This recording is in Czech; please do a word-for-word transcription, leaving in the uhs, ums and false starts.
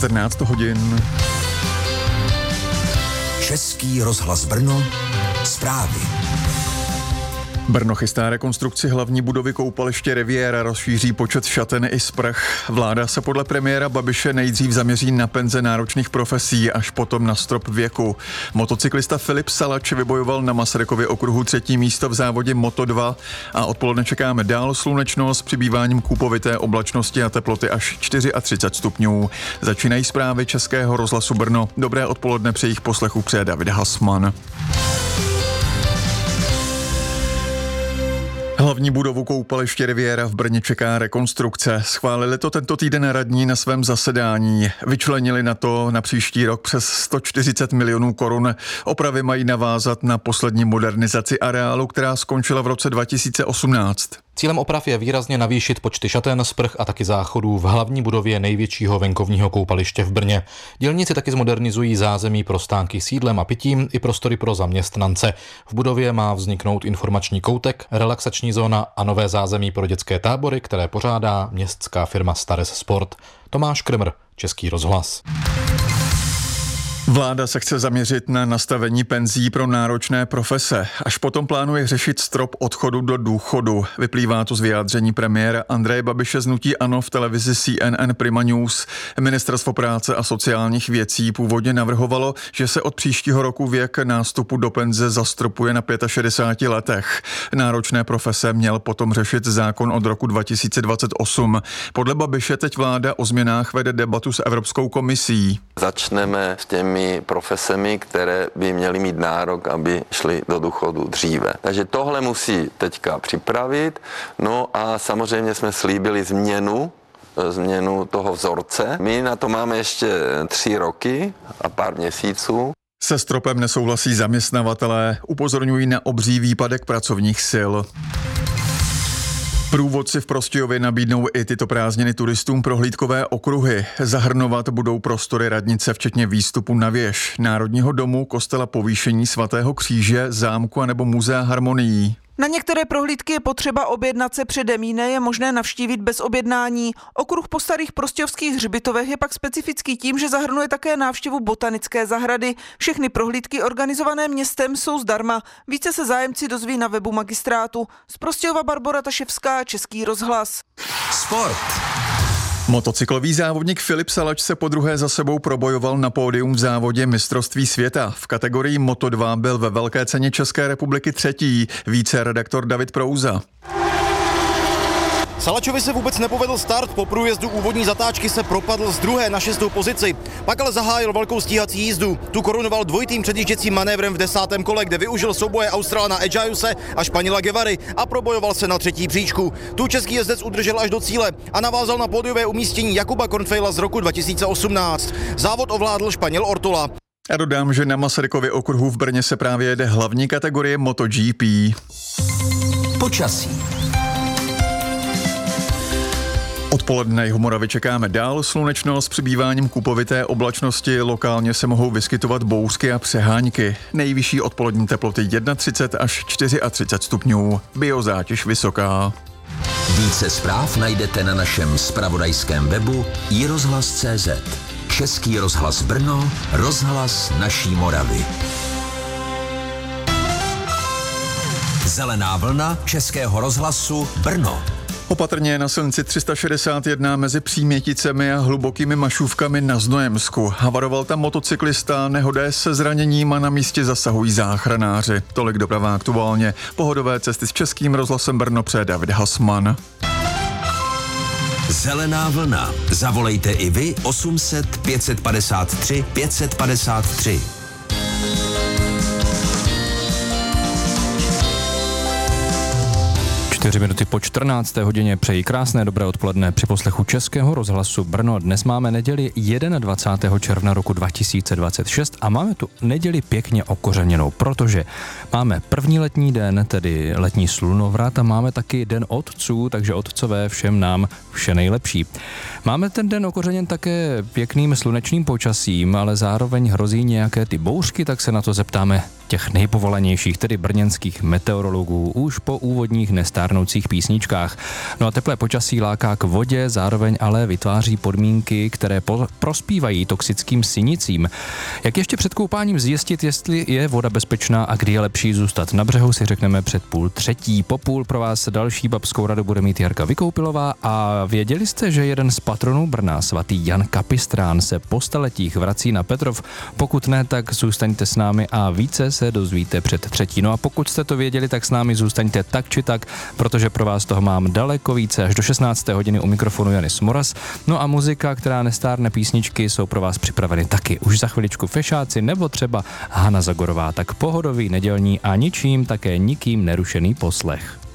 čtrnáct hodin. Český rozhlas Brno, zprávy. Brno chystá rekonstrukci hlavní budovy koupaliště Riviera, rozšíří počet šaten i sprch. Vláda se podle premiéra Babiše nejdřív zaměří na penze náročných profesí, až potom na strop věku. Motocyklista Filip Salač vybojoval na Masarykově okruhu třetí místo v závodě Moto dva a odpoledne čekáme dál slunečno s přibýváním kůpovité oblačnosti a teploty až třicet čtyři stupňů. Začínají zprávy Českého rozhlasu Brno. Dobré odpoledne, při jejich poslechu přeje David Hasman. Hlavní budovu koupaliště Riviera v Brně čeká rekonstrukce. Schválili to tento týden radní na svém zasedání. Vyčlenili na to na příští rok přes sto čtyřicet milionů korun. Opravy mají navázat na poslední modernizaci areálu, která skončila v roce dva tisíce osmnáct. Cílem oprav je výrazně navýšit počty šaten, sprch a taky záchodů v hlavní budově největšího venkovního koupaliště v Brně. Dělníci taky zmodernizují zázemí pro stánky s jídlem a pitím i prostory pro zaměstnance. V budově má vzniknout informační koutek, relaxační zóna a nové zázemí pro dětské tábory, které pořádá městská firma Stares Sport. Tomáš Krmr, Český rozhlas. Vláda se chce zaměřit na nastavení penzí pro náročné profese. Až potom plánuje řešit strop odchodu do důchodu. Vyplývá to z vyjádření premiéra Andreje Babiše z hnutí ANO v televizi C N N Prima News. Ministerstvo práce a sociálních věcí původně navrhovalo, že se od příštího roku věk nástupu do penze zastropuje na šedesáti pěti letech. Náročné profese měl potom řešit zákon od roku dva tisíce dvacet osm. Podle Babiše teď vláda o změnách vede debatu s Evropskou komisí. Začneme s těmi profesemi, které by měly mít nárok, aby šly do důchodu dříve. Takže tohle musí teďka připravit. No a samozřejmě jsme slíbili změnu, změnu toho vzorce. My na to máme ještě tři roky a pár měsíců. Se stropem nesouhlasí zaměstnavatelé, upozorňují na obří výpadek pracovních sil. Průvodci v Prostějově nabídnou i tyto prázdniny turistům prohlídkové okruhy. Zahrnovat budou prostory radnice, včetně výstupu na věž, Národního domu, kostela Povýšení svatého kříže, zámku anebo muzea harmonií. Na některé prohlídky je potřeba objednat se předem, jiné je možné navštívit bez objednání. Okruh po starých prostějovských hřbitovech je pak specifický tím, že zahrnuje také návštěvu botanické zahrady. Všechny prohlídky organizované městem jsou zdarma. Více se zájemci dozví na webu magistrátu. Z Prostějova Barbora Taševská, Český rozhlas. Sport. Motocyklový závodník Filip Salač se podruhé za sebou probojoval na pódium v závodě mistrovství světa. V kategorii Moto dva byl ve velké ceně České republiky třetí, více redaktor David Prouza. Salačovi se vůbec nepovedl start, po průjezdu úvodní zatáčky se propadl z druhé na šestou pozici. Pak ale zahájil velkou stíhací jízdu. Tu korunoval dvojitým předjížděcím manévrem v desátém kole, kde využil souboje Australana Edjajuse a Španěla Guevary a probojoval se na třetí příčku. Tu český jezdec udržel až do cíle a navázal na pódiové umístění Jakuba Kornfejla z roku dva tisíce osmnáct. Závod ovládl Španěl Ortola. A dodám, že na Masarykově okruhu v Brně se právě jede hlavní kategorie MotoGP. Počasí. Odpoledne Jihomoravy čekáme dál slunečno s přibýváním kupovité oblačnosti, lokálně se mohou vyskytovat bouřky a přehánky. Nejvyšší odpolední teploty třicet jedna až třicet čtyři stupňů, biozátěž vysoká. Více zpráv najdete na našem zpravodajském webu i rozhlas tečka cé zet. Český rozhlas Brno, rozhlas naší Moravy. Zelená vlna Českého rozhlasu Brno. Opatrně na silnici tři sta šedesát jedna mezi Příměticemi a Hlubokými Mašůvkami na Znojemsku. Havaroval tam motocyklista, nehoda se zraněním a na místě zasahují záchranáři. Tolik doprava aktuálně. Pohodové cesty s Českým rozhlasem Brno přeje David Hasman. Zelená vlna. Zavolejte i vy osm set pět set padesát tři pět set padesát tři. Čtyři minuty po čtrnácté hodině přeji krásné dobré odpoledne při poslechu Českého rozhlasu Brno. Dnes máme neděli dvacátého prvního června roku dva tisíce dvacet šest a máme tu neděli pěkně okořeněnou, protože máme první letní den, tedy letní slunovrat a máme taky den otců, takže otcové všem nám vše nejlepší. Máme ten den okořeněn také pěkným slunečným počasím, ale zároveň hrozí nějaké ty bouřky, tak se na to zeptáme těch nejpovolanějších, tedy brněnských meteorologů, už po úvodních nestárnoucích písničkách. No a teplé počasí láká k vodě, zároveň ale vytváří podmínky, které po- prospívají toxickým sinicím. Jak ještě před koupáním zjistit, jestli je voda bezpečná a kdy je lepší zůstat na břehu, si řekneme před půl třetí. Po půl pro vás další babskou radu bude mít Jarka Vykoupilová. A věděli jste, že jeden z patronů Brna, svatý Jan Kapistrán, se po staletích vrací na Petrov? Pokud ne, tak zůstaňte s námi a více se dozvíte před třetí. No a pokud jste to věděli, tak s námi zůstaňte tak či tak, protože pro vás toho mám daleko více. Až do šestnácté hodiny u mikrofonu Janis Moras. No a muzika, která nestárne, písničky jsou pro vás připraveny taky. Už za chviličku Fešáci nebo třeba Hana Zagorová. Tak pohodový, nedělní a ničím také nikým nerušený poslech.